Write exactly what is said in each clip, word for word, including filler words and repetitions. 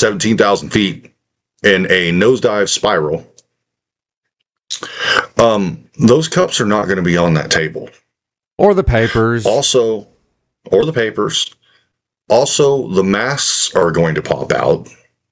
seventeen thousand feet in a nosedive spiral, um, those cups are not going to be on that table. Or the papers. Also, or the papers. Also, the masks are going to pop out.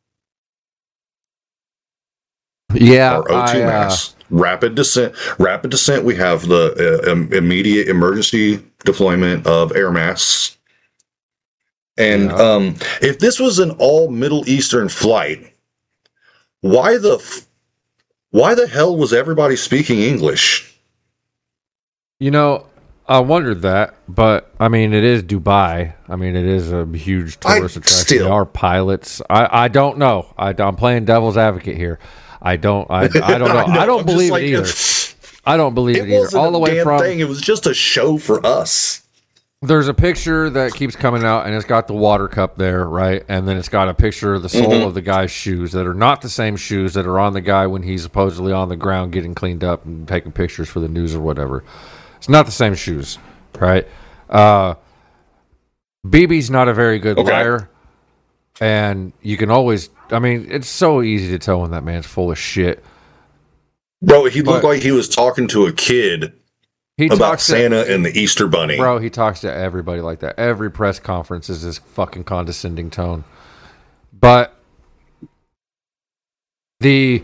Yeah. Our O two I, masks. Uh, rapid descent. Rapid descent. We have the uh, um, immediate emergency deployment of air masks. And yeah. um, if this was an all Middle Eastern flight, why the f- why the hell was everybody speaking English? You know, I wondered that, but I mean, it is Dubai. I mean, it is a huge tourist I attraction. Still, there are pilots. I, I don't know. I, I'm playing devil's advocate here. I don't. I, I don't know. I, know. I don't I'm believe like, it either. I don't believe it, it either. All the way damn from thing. It was just a show for us. There's a picture that keeps coming out, and it's got the water cup there, right? And then it's got a picture of the sole mm-hmm. of the guy's shoes that are not the same shoes that are on the guy when he's supposedly on the ground getting cleaned up and taking pictures for the news or whatever. It's not the same shoes, right? Uh, B B's not a very good okay. liar, and you can always, I mean, it's so easy to tell when that man's full of shit. Bro, he looked but, like he was talking to a kid he about Santa to, and the Easter Bunny. Bro, he talks to everybody like that. Every press conference is this fucking condescending tone. But the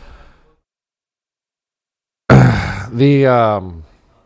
the um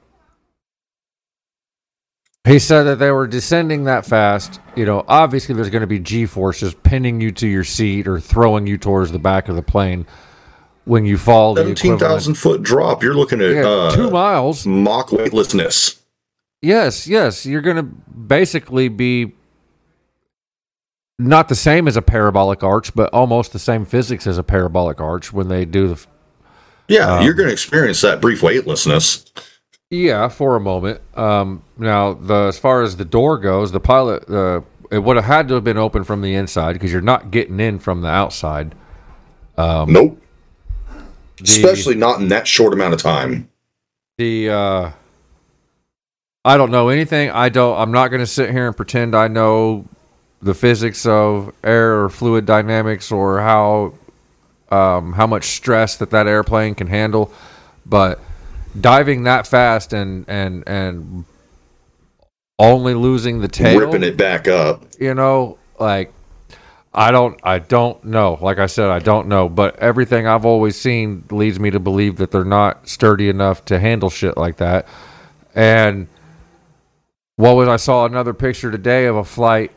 he said that they were descending that fast. You know, obviously there's going to be G-forces pinning you to your seat or throwing you towards the back of the plane. When you fall, seventeen thousand foot drop, you're looking at yeah, uh, two miles. Mach weightlessness. Yes, yes. You're going to basically be not the same as a parabolic arch, but almost the same physics as a parabolic arch when they do the. Yeah, um, you're going to experience that brief weightlessness. Yeah, for a moment. Um, now, the as far as the door goes, the pilot, uh, it would have had to have been open from the inside because you're not getting in from the outside. Um, nope. The, Especially not in that short amount of time. The uh, I don't know anything. I don't. I'm not going to sit here and pretend I know the physics of air or fluid dynamics or how um, how much stress that that airplane can handle. But diving that fast and and and only losing the tail, ripping it back up. You know, like. I don't I don't know. Like I said, I don't know. But everything I've always seen leads me to believe that they're not sturdy enough to handle shit like that. And what was I saw another picture today of a flight,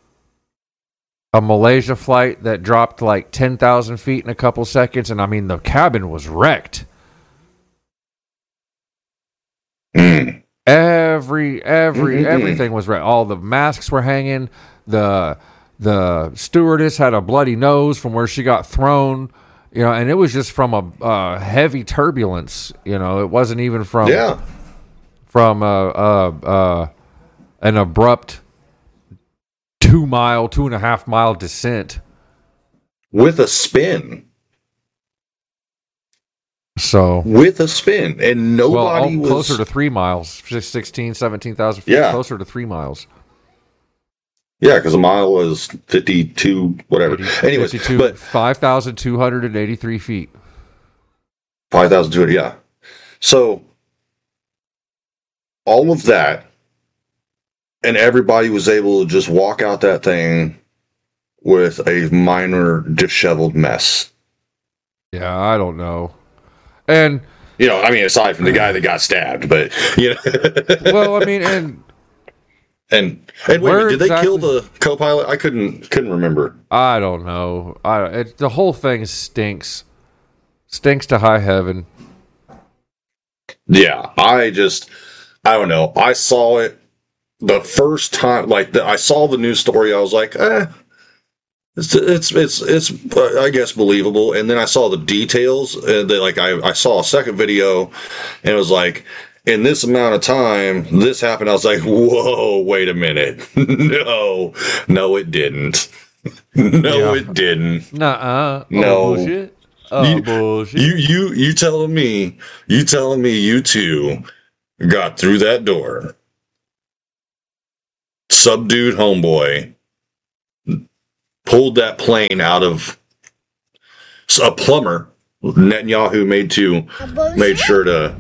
a Malaysia flight that dropped like ten thousand feet in a couple seconds. And I mean, the cabin was wrecked. Mm. Every, every, mm-hmm. everything was wrecked. All the masks were hanging. The... The stewardess had a bloody nose from where she got thrown, you know, and it was just from a uh, heavy turbulence. You know, it wasn't even from yeah. from a, a, a an abrupt two mile, two and a half mile descent with a spin. So with a spin, and nobody well, was closer to three miles, sixteen, seventeen thousand feet, yeah. closer to three miles. Yeah, because a mile was fifty-two, whatever. fifty, Anyways, fifty-two, but five thousand two hundred eighty-three feet. five thousand two hundred, yeah. So, all of that, and everybody was able to just walk out that thing with a minor disheveled mess. Yeah, I don't know. And, you know, I mean, aside from the guy that got stabbed, but, you know. Well, I mean, and... And and wait, did exactly, they kill the co-pilot? I couldn't couldn't remember. I don't know. I it, the whole thing stinks, stinks to high heaven. Yeah, I just I don't know. I saw it the first time, like the, I saw the news story. I was like, eh, it's it's it's it's uh, I guess believable. And then I saw the details, and they, like I I saw a second video, and it was like. In this amount of time, this happened. I was like, whoa, wait a minute. no, no, it didn't. no, yeah. it didn't. Nuh-uh. No. Oh, bullshit. Oh, you, bullshit. You, you, you telling me, you telling me you two got through that door, subdued homeboy, pulled that plane out of a plumber. Netanyahu made to made sure to.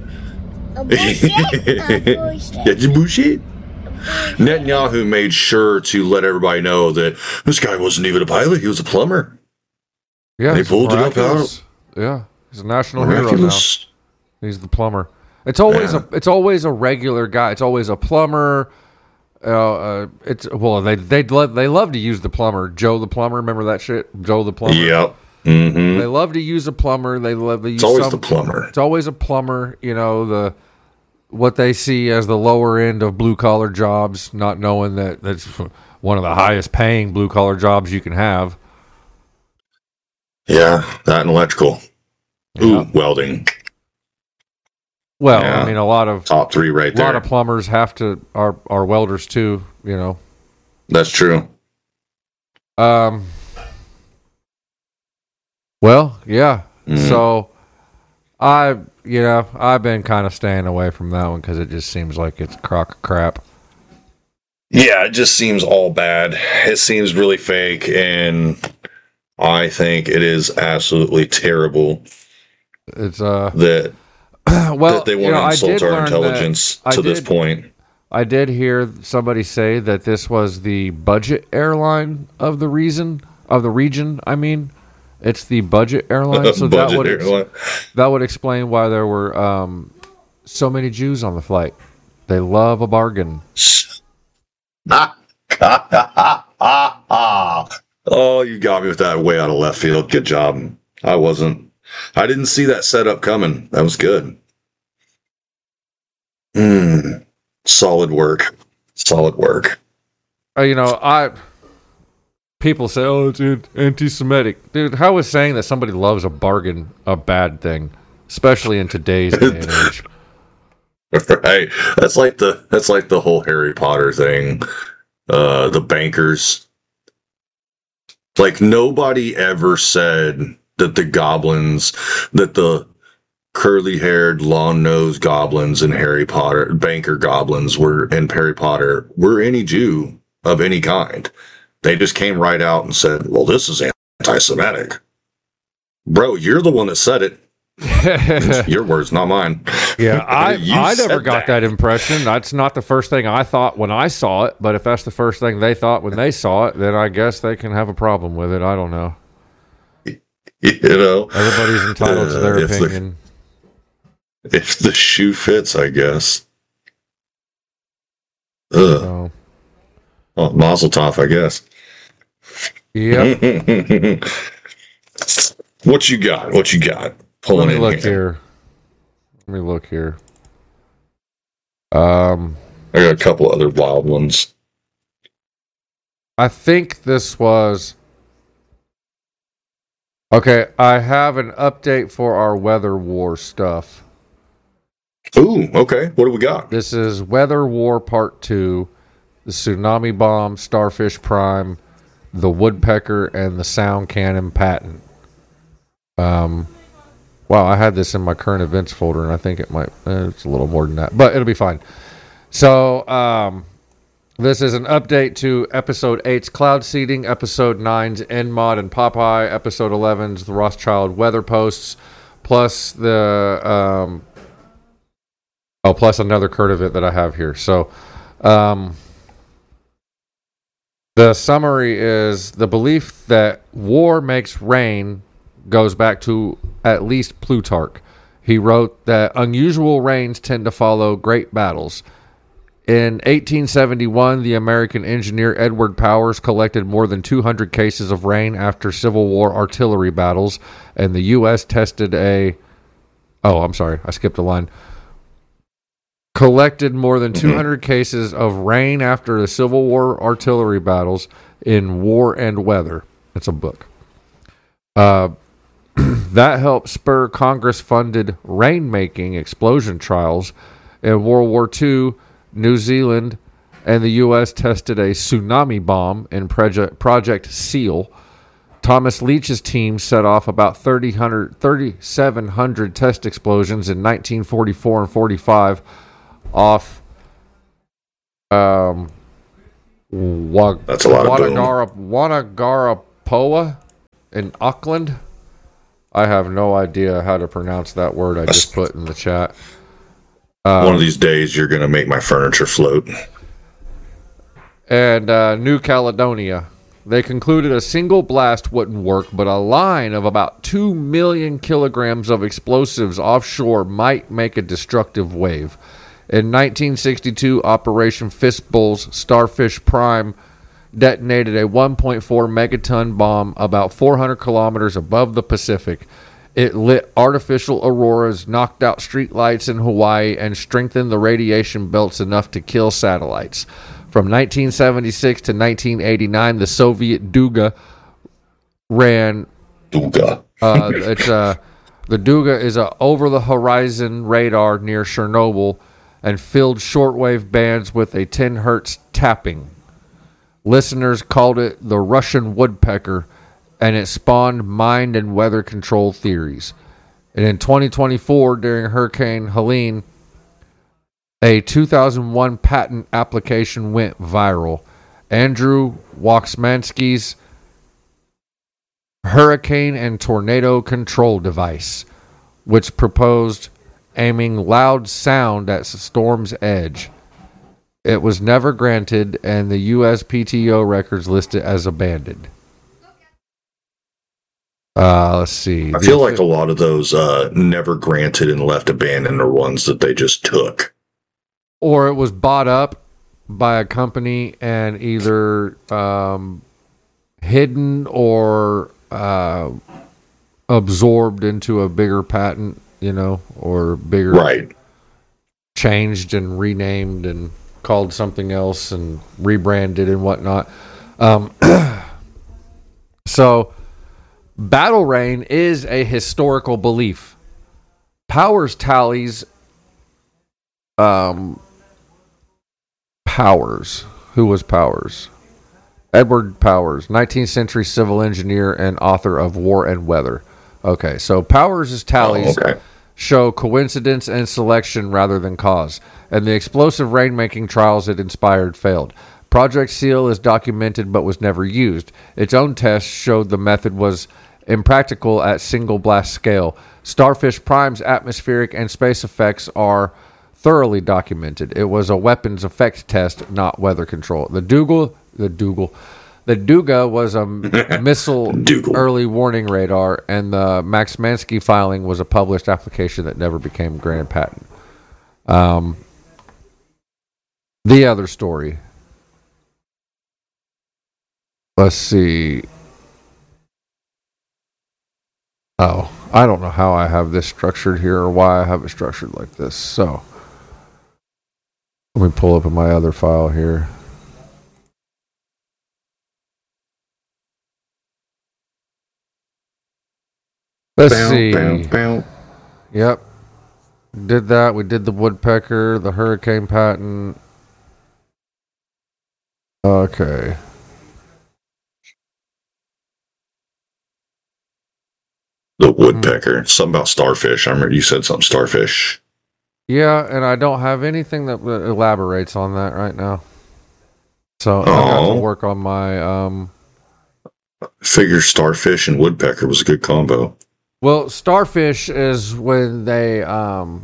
bullshit. Netanyahu made sure to let everybody know that this guy wasn't even a pilot; he was a plumber. Yeah, they pulled it up out. Yeah, he's a national Miraculous. hero now. He's the plumber. It's always yeah. a it's always a regular guy. It's always a plumber. Uh, uh, it's well, they they love they love to use the plumber, Joe the plumber. Remember that shit, Joe the plumber. Yep. Mm-hmm. They love to use a plumber. They love to use. It's always some, the plumber. It's always a plumber. You know the what they see as the lower end of blue collar jobs, not knowing that that's one of the highest paying blue collar jobs you can have. Yeah, that and electrical. Yeah. Ooh, welding. Well, yeah. I mean, a lot of top three right a there. lot of plumbers have to are are welders too. You know, that's true. Um. Well, yeah. Mm. So, I you know I've been kind of staying away from that one because it just seems like it's a crock of crap. Yeah, it just seems all bad. It seems really fake, and I think it is absolutely terrible. It's uh that. Well, that they want you know, to insult our intelligence to did, this point. I did hear somebody say that this was the budget airline of the reason of the region. I mean, it's the budget airline, so budget that would airline. Ex- that would explain why there were um, so many Jews on the flight. They love a bargain. Oh, you got me with that way out of left field. Good job. I wasn't. I didn't see that setup coming. That was good. Mm, solid work. Solid work. Uh, you know, I people say, "Oh, it's anti-Semitic." Dude, how is saying that somebody loves a bargain a bad thing, especially in today's day and age? Right. That's like the that's like the whole Harry Potter thing. Uh, the bankers. Like nobody ever said that the goblins, that the curly-haired, long-nosed goblins in Harry Potter, banker goblins were in Harry Potter, were any Jew of any kind. They just came right out and said, well, this is anti-Semitic. Bro, you're the one that said it. Your words, not mine. Yeah, I I never got that. that impression. That's not the first thing I thought when I saw it, but if that's the first thing they thought when they saw it, then I guess they can have a problem with it. I don't know. You know, everybody's entitled uh, to their if opinion. The, if the shoe fits, I guess. Ugh. Oh. Well, Mazel tov, I guess. Yep. What you got? What you got? Pulling Let me in look here. here. Let me look here. Um, I got a couple other wild ones. I think this was. Okay, I have an update for our weather war stuff. Ooh, okay. What do we got? This is Weather War Part two, the Tsunami Bomb, Starfish Prime, the Woodpecker, and the Sound Cannon Patent. Um, wow, I had this in my current events folder, and I think it might, eh, it's a little more than that, but it'll be fine. So, um... this is an update to Episode eight's Cloud Seeding, Episode nine's N mod and Popeye, Episode eleven's The Rothschild Weather Posts, plus the um, oh, plus another current event that I have here. So, um, the summary is the belief that war makes rain goes back to at least Plutarch. He wrote that unusual rains tend to follow great battles. In eighteen seventy-one, the American engineer Edward Powers collected more than two hundred cases of rain after Civil War artillery battles, and the U S tested a... Oh, I'm sorry. I skipped a line. Collected more than two hundred cases of rain after the Civil War artillery battles in War and Weather. It's a book. Uh, that helped spur Congress-funded rain-making explosion trials. In World War Two, New Zealand and the U S tested a tsunami bomb in Project, Project SEAL. Thomas Leach's team set off about thirty-seven hundred test explosions in nineteen forty-four and forty-five off um, Wa- That's a lot Wanagara, Wanagara Tarapoa in Auckland. I have no idea how to pronounce that word I just put in the chat. Um, One of these days, you're going to make my furniture float. And uh, New Caledonia. They concluded a single blast wouldn't work, but a line of about two million kilograms of explosives offshore might make a destructive wave. In nineteen sixty-two, Operation Fistbulls Starfish Prime detonated a one point four megaton bomb about four hundred kilometers above the Pacific. It lit artificial auroras, knocked out streetlights in Hawaii, and strengthened the radiation belts enough to kill satellites. From nineteen seventy-six to nineteen eighty-nine, the Soviet Duga ran. Duga. uh, it's uh, the Duga is a over-the-horizon radar near Chernobyl, and filled shortwave bands with a ten hertz tapping. Listeners called it the Russian woodpecker, and it spawned mind and weather control theories. And in twenty twenty-four, during Hurricane Helene, a two thousand one patent application went viral. Andrew Waksmansky's Hurricane and Tornado Control Device, which proposed aiming loud sound at the storm's edge. It was never granted, and the U S P T O records list it as abandoned. Uh, let's see. I feel like a lot of those uh, never granted and left abandoned are ones that they just took. Or it was bought up by a company and either um, hidden or uh, absorbed into a bigger patent, you know, or bigger. Right. Changed and renamed and called something else and rebranded and whatnot. Um, so, battle rain is a historical belief. Powers tallies. Um, Powers. Who was Powers? Edward Powers, nineteenth century civil engineer and author of War and Weather. Okay, so Powers' tallies Oh, okay. show coincidence and selection rather than cause, and the explosive rain-making trials it inspired failed. Project SEAL is documented but was never used. Its own tests showed the method was impractical at single blast scale. Starfish Prime's atmospheric and space effects are thoroughly documented. It was a weapons effect test, not weather control. The Dougal, the Dougal, the Duga was a missile Dougal. early warning radar, and the Maksmansky filing was a published application that never became granted patent. Um, the other story. Let's see. Oh, I don't know how I have this structured here or why I have it structured like this. So, let me pull up in my other file here. Let's Bow, see. bow, bow. Yep. Did that. We did the woodpecker, the hurricane patent. Okay. The woodpecker. Something about starfish. I remember you said something starfish. Yeah, and I don't have anything that elaborates on that right now. So I got Oh. to work on my um Figure starfish and woodpecker was a good combo. well, starfish is when they um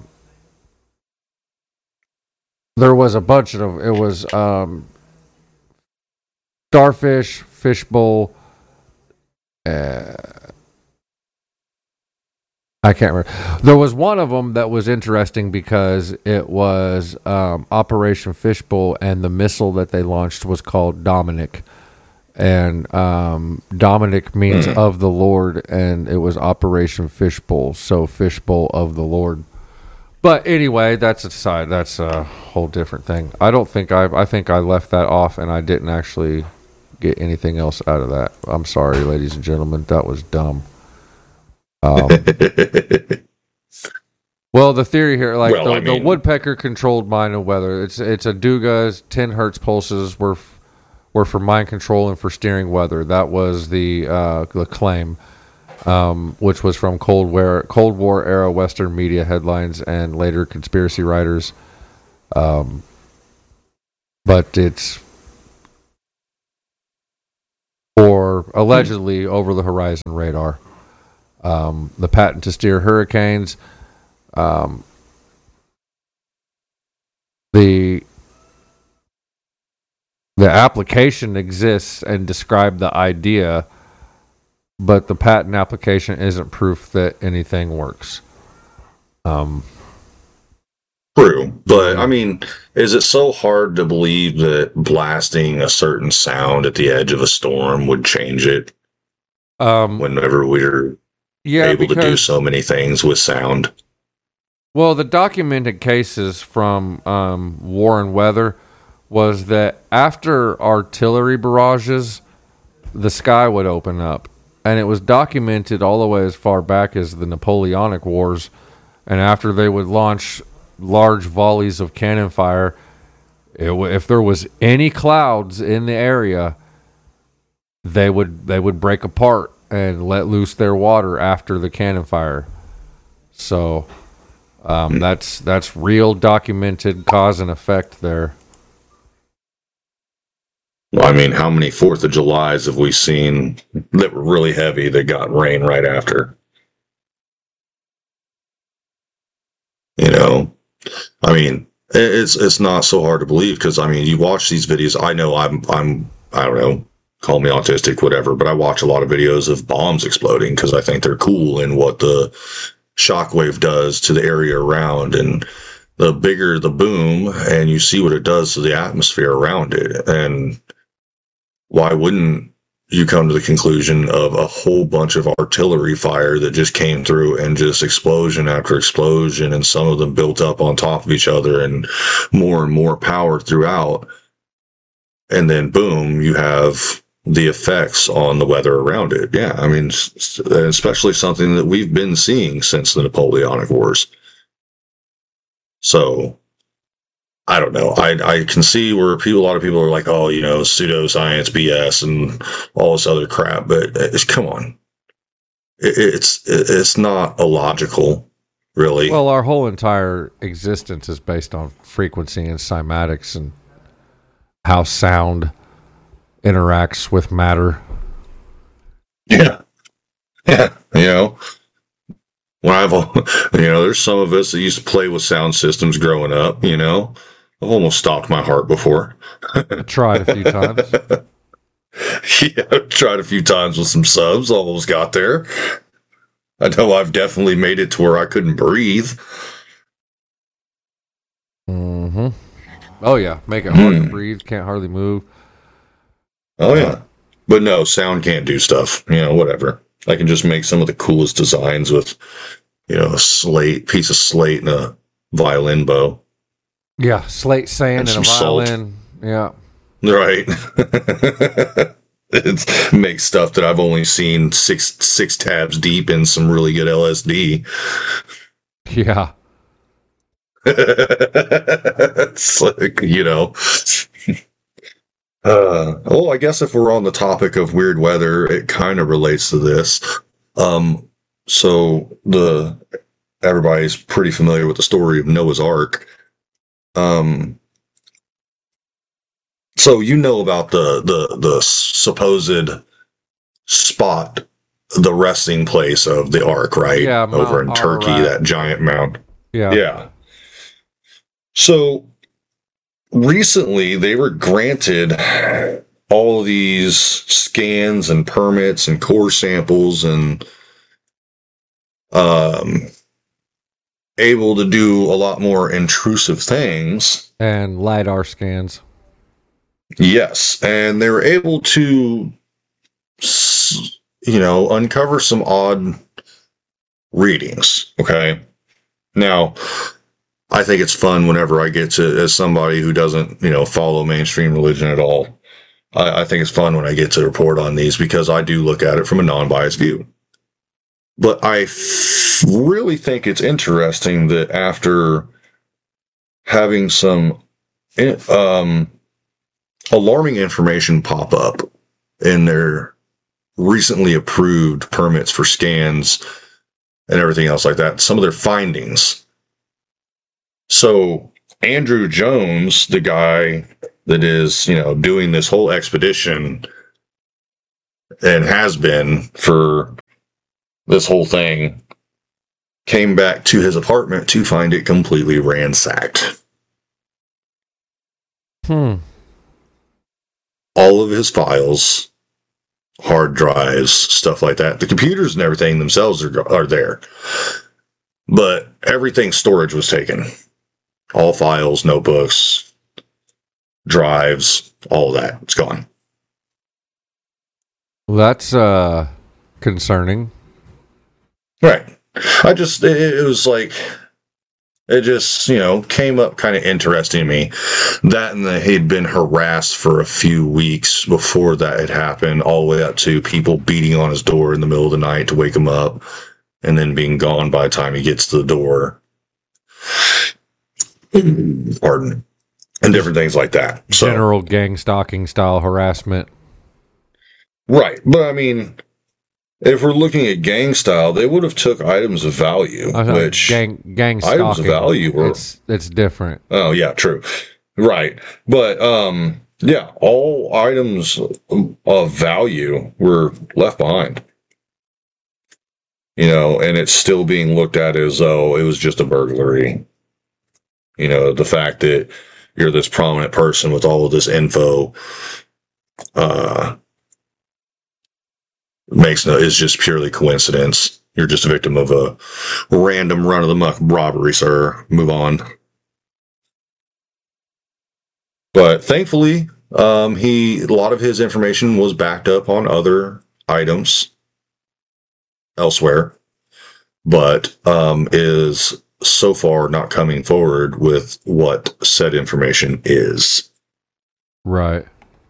there was a bunch of them. It was um starfish, fishbowl, uh I can't remember. There was one of them that was interesting because it was um, Operation Fishbowl, and the missile that they launched was called Dominic. And um, Dominic means Mm. of the Lord, and it was Operation Fishbowl, so Fishbowl of the Lord. But anyway, that's a side. That's a whole different thing. I don't think I. I think I left that off, and I didn't actually get anything else out of that. I'm sorry, ladies and gentlemen. That was dumb. Um, well, the theory here, like Well, the, I mean- the woodpecker controlled mind and weather. It's it's a Duga. ten hertz pulses were f- were for mind control and for steering weather. That was the uh, the claim, um, which was from Cold War Cold War era Western media headlines and later conspiracy writers. Um, but it's or allegedly over the horizon radar. Um, the patent to steer hurricanes, um, the the application exists and describe the idea, but the patent application isn't proof that anything works. Um, True, but I mean, is it so hard to believe that blasting a certain sound at the edge of a storm would change it? um, Whenever we're yeah, able because, to do so many things with sound. Well, the documented cases from um, war and weather was that after artillery barrages, the sky would open up. And it was documented all the way as far back as the Napoleonic Wars. And after they would launch large volleys of cannon fire, it w- if there was any clouds in the area, they would they would break apart and let loose their water after the cannon fire. So um, that's that's real documented cause and effect there. Well, I mean, how many Fourth of Julys have we seen that were really heavy that got rain right after? You know, I mean, it's it's not so hard to believe because I mean, you watch these videos. I know I'm I'm I don't know, call me autistic, whatever, but I watch a lot of videos of bombs exploding because I think they're cool and what the shockwave does to the area around, and the bigger the boom, and you see what it does to the atmosphere around it, and why wouldn't you come to the conclusion of a whole bunch of artillery fire that just came through and just explosion after explosion, and some of them built up on top of each other and more and more power throughout. And then boom, you have the effects on the weather around it. Yeah, I mean, especially something that we've been seeing since the Napoleonic Wars. So I don't know. I I can see where people, a lot of people are like, oh, you know, pseudoscience B S and all this other crap, but it's, come on, it, it's it's not illogical, really. Well, our whole entire existence is based on frequency and cymatics and how sound interacts with matter. Yeah, yeah, you know. When I've, you know, there's some of us that used to play with sound systems growing up, you know. I've almost stopped my heart before. I tried a few times. Yeah, I've tried a few times with some subs, almost got there. I know I've definitely made it to where I couldn't breathe. Mm-hmm. Oh, yeah. Make it hard to breathe. Can't hardly move. Oh, yeah. But no, sound can't do stuff. You know, whatever. I can just make some of the coolest designs with, you know, a slate, piece of slate and a violin bow. Yeah, slate sand and, and a violin. Salt. Yeah. Right. It makes stuff that I've only seen six six tabs deep in some really good L S D. Yeah. It's like, you know. Uh, well, I guess if we're on the topic of weird weather, it kind of relates to this. Um, so the everybody's pretty familiar with the story of Noah's Ark. Um, so you know about the the the supposed spot, the resting place of the Ark, right? Yeah, over in Mount Turkey, Ararat. that giant mound. Yeah. Yeah. So recently, they were granted all of these scans and permits and core samples and um, able to do a lot more intrusive things. And LiDAR scans. Yes, and they were able to, you know, uncover some odd readings. Okay. Now, I think it's fun whenever I get to, as somebody who doesn't, you know, follow mainstream religion at all, I, I think it's fun when I get to report on these because I do look at it from a non-biased view. But I f- really think it's interesting that after having some um, alarming information pop up in their recently approved permits for scans and everything else like that, some of their findings. So Andrew Jones, the guy that is, you know, doing this whole expedition, and has been for this whole thing, came back to his apartment to find it completely ransacked. Hmm. All of his files, hard drives, stuff like that. The computers and everything themselves are, are there. But everything's storage was taken. All files, notebooks, drives, all of that. It's gone. Well, that's uh, concerning. Right. I just, it, it was like, it just, you know, came up kind of interesting to me. That and that he'd been harassed for a few weeks before that had happened, all the way up to people beating on his door in the middle of the night to wake him up, and then being gone by the time he gets to the door. Pardon. And different things like that. So, General gang stalking style harassment. right. But I mean, if we're looking at gang style, they would have took items of value, Uh, which gang gang items stalking. of value were. It's it's different. Oh yeah, true. Right. But um yeah, all items of value were left behind. You know, and it's still being looked at as though it was just a burglary. You know, the fact that you're this prominent person with all of this info uh makes no, is just purely coincidence. You're just a victim of a random run of the muck robbery, sir. Move on. But thankfully, um, he a lot of his information was backed up on other items elsewhere, but um, is so far not coming forward with what said information is. Right.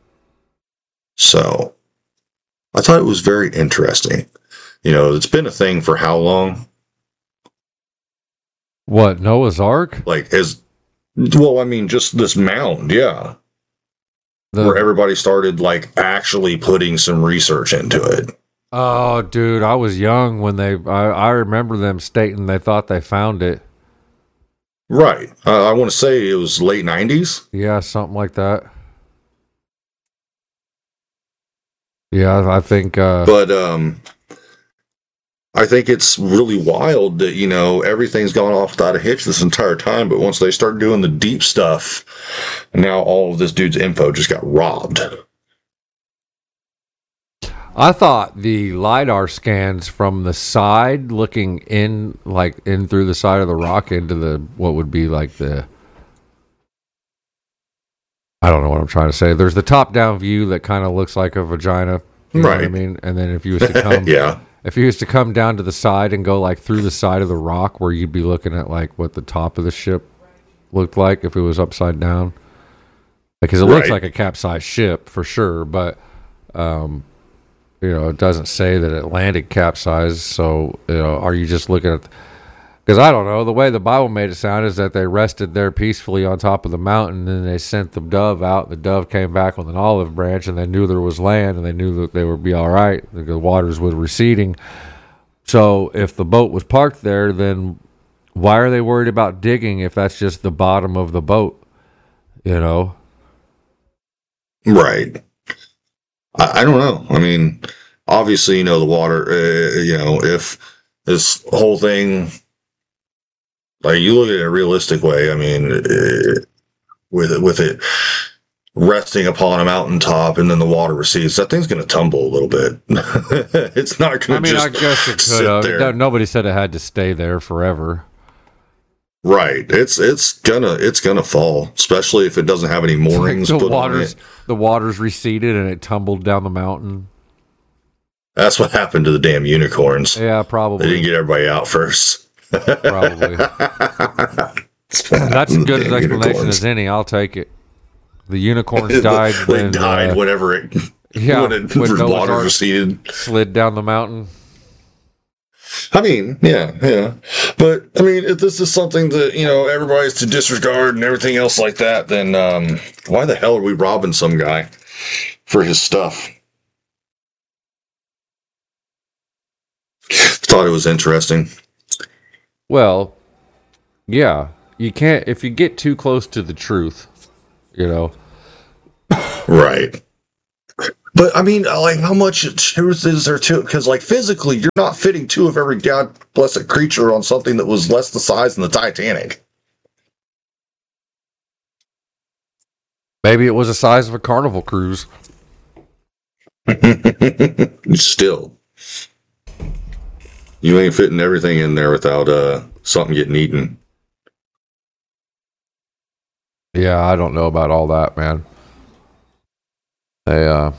So I thought it was very interesting. You know, it's been a thing for how long? What, Noah's Ark? Like, as well, I mean, just this mound, yeah. The, Where everybody started, like, actually putting some research into it. oh, dude, I was young when they. I, I remember them stating they thought they found it. Right. Uh, I want to say it was late nineties. Yeah, something like that. Yeah, I think. Uh, But um, I think it's really wild that, you know, everything's gone off without a hitch this entire time. But once they start doing the deep stuff, now all of this dude's info just got robbed. I thought the LiDAR scans from the side, looking in, like in through the side of the rock into the what would be like the. I don't know what I'm trying to say. There's the top-down view that kind of looks like a vagina, you know Right. what I mean, and then if you was to come, Yeah. if you was to come down to the side and go like through the side of the rock, where you'd be looking at like what the top of the ship looked like if it was upside down, because it looks Right. like a capsized ship for sure, but um, you know, it doesn't say that it landed capsized. So you know, are you just looking at? Because I don't know, the way the Bible made it sound is that they rested there peacefully on top of the mountain, and then they sent the dove out. The dove came back with an olive branch, and they knew there was land, and they knew that they would be all right. The waters were receding. So if the boat was parked there, then why are they worried about digging if that's just the bottom of the boat? You know? Right. I, I don't know. I mean, obviously, you know, the water, uh, you know, if this whole thing, like, you look at it a realistic way, I mean, uh, with, with it resting upon a mountaintop and then the water recedes, that thing's going to tumble a little bit. It's not I going to mean, I just guess it sit could have. there. No- Nobody said it had to stay there forever. Right. It's it's gonna it's gonna fall, especially if it doesn't have any moorings the put on waters, it. the waters receded and it tumbled down the mountain. That's what happened to the damn unicorns. Yeah, They probably. didn't get everybody out first. Probably. That's as good an explanation as any. I'll take it. The unicorns died they when died uh, whenever it yeah, when, it, when the Noah's water Ark receded. slid down the mountain. I mean, yeah, yeah. But I mean, if this is something that, you know, everybody's to disregard and everything else like that, then um, why the hell are we robbing some guy for his stuff? Thought it was interesting. Well, yeah, you can't if you get too close to the truth, you know. Right. But I mean, like, how much truth is there to it? Because, like, physically, you're not fitting two of every god blessed creature on something that was less the size than the Titanic. Maybe it was the size of a Carnival cruise. Still, you ain't fitting everything in there without uh something getting eaten. Yeah, I don't know about all that, man. They, uh...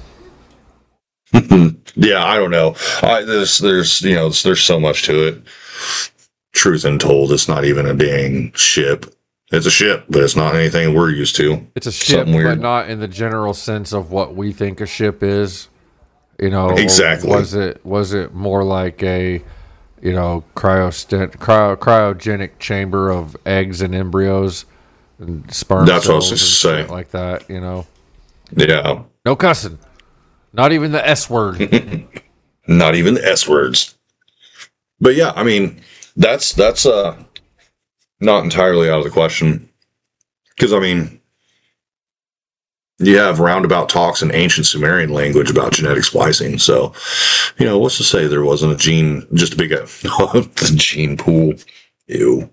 yeah, I don't know. I, there's, there's, you know, there's so much to it. Truth and told, it's not even a dang ship. It's a ship, but it's not anything we're used to. It's a ship, Something but weird. not in the general sense of what we think a ship is. You know, Exactly. Was it was it more like a, you know, cryostat cryo, cryogenic chamber of eggs and embryos and sperm That's what I was cells and just saying. shit like that? You know, Yeah. no cussing, not even the S word. Not even the S words. But yeah, I mean, that's that's uh not entirely out of the question. Because I mean, you have roundabout talks in ancient Sumerian language about genetic splicing. So, you know, what's to say there wasn't a gene, just a big uh, the gene pool? Ew.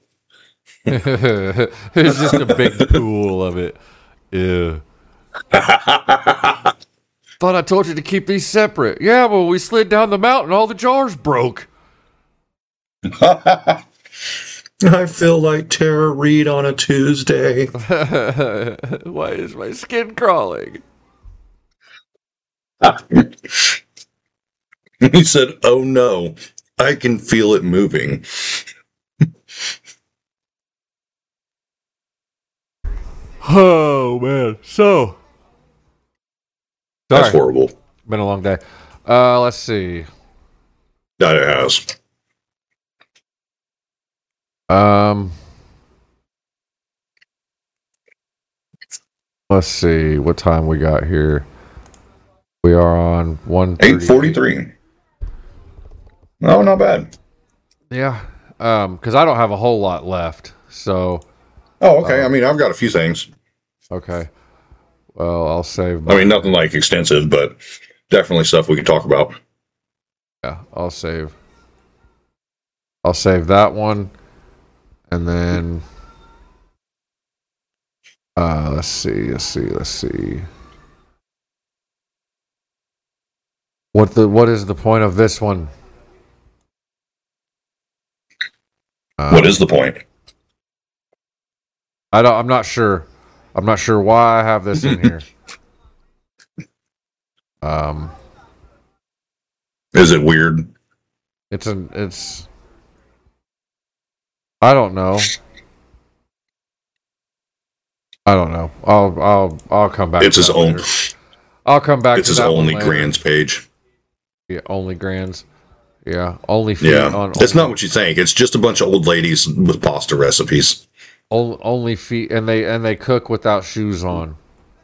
It's just a big pool of it. Yeah. Thought I told you to keep these separate. Yeah, well, we slid down the mountain, all the jars broke. I feel like Tara Reid on a Tuesday. Why is my skin crawling? He said, "Oh no, I can feel it moving." Oh man, so That's sorry. horrible. Been a long day. Uh, let's see. That it has. Um, let's see what time we got here. We are on one eight forty-three. Oh, not bad. Yeah, um, because I don't have a whole lot left. So, Oh, okay. Uh, I mean, I've got a few things. okay. Well, I'll save. I mean, nothing like extensive, but definitely stuff we can talk about. Yeah, I'll save. I'll save that one, and then uh, let's see, let's see, let's see. What the what is the point of this one? Uh, What is the point? I don't. I'm not sure. I'm not sure why I have this in here. Um, Is it weird? it's an. It's. I don't know. I don't know. I'll. I'll. I'll come back. It's to his that own. later. I'll come back. It's to his that only one later. grands page. Yeah, only grands. Yeah, only feet Yeah, on. it's only, not what you think. It's just a bunch of old ladies with pasta recipes. only, only feet, and they and they cook without shoes on.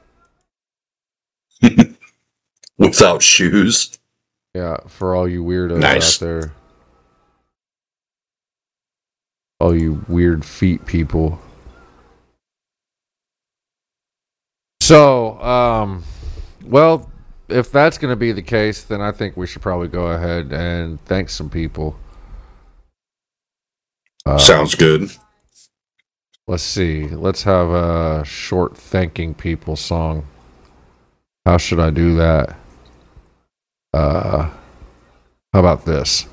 Without shoes. Yeah, for all you weirdos Nice. out there, all you weird feet people. So, um, well, if that's going to be the case, then I think we should probably go ahead and thank some people. Uh, Sounds good. Let's see. Let's have a short thanking people song. How should I do that? Uh, how about this?